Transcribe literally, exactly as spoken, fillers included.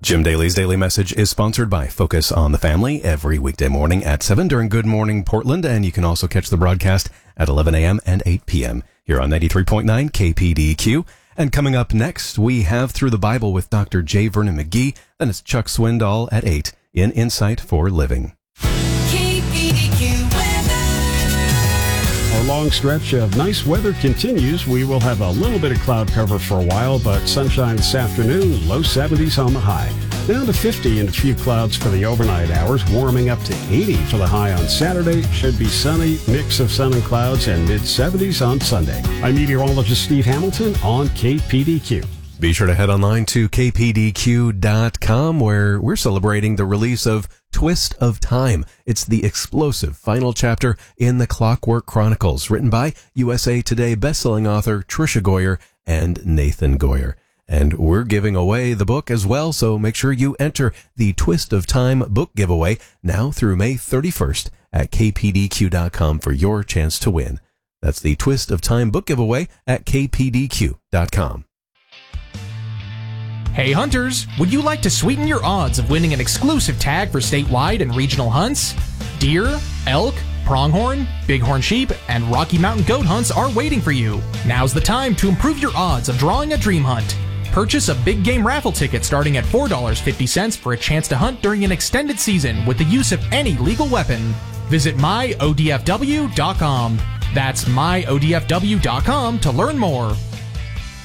Jim Daly's Daily Message is sponsored by Focus on the Family every weekday morning at seven during Good Morning Portland, and you can also catch the broadcast at eleven a.m. and eight p.m. here on ninety-three point nine K P D Q. And coming up next, we have Through the Bible with Doctor J. Vernon McGee. Then it's Chuck Swindoll at eight in Insight for Living. K P D Q weather. Our long stretch of nice weather continues. We will have a little bit of cloud cover for a while, but sunshine this afternoon, low seventies on the high. Down to fifty and a few clouds for the overnight hours, warming up to eighty for the high on Saturday. Should be sunny, mix of sun and clouds, and mid-seventies on Sunday. I'm meteorologist Steve Hamilton on K P D Q. Be sure to head online to K P D Q dot com, where we're celebrating the release of Twist of Time. It's the explosive final chapter in the Clockwork Chronicles, written by U S A Today bestselling author Tricia Goyer and Nathan Goyer. And we're giving away the book as well, so make sure you enter the Twist of Time book giveaway now through May thirty-first at K P D Q dot com for your chance to win. That's the Twist of Time book giveaway at K P D Q dot com. Hey hunters, would you like to sweeten your odds of winning an exclusive tag for statewide and regional hunts? Deer, elk, pronghorn, bighorn sheep, and Rocky Mountain goat hunts are waiting for you. Now's the time to improve your odds of drawing a dream hunt. Purchase a big game raffle ticket starting at four dollars and fifty cents for a chance to hunt during an extended season with the use of any legal weapon. Visit my O D F W dot com. That's my O D F W dot com to learn more.